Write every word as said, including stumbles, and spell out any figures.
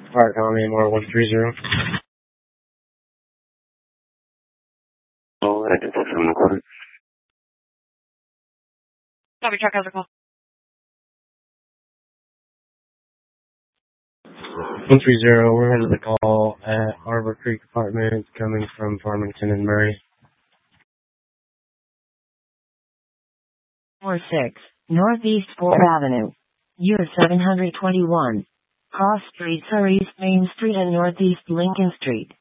Park County, more one three zero. Oh, I did this from the quarter. Copy truck, how's it call? one three zero, we're into the call at Arbor Creek Apartments coming from Farmington and Murray. four six, Northeast fourth Avenue. U S seven twenty-one. Cross streets are East Main Street and Northeast Lincoln Street.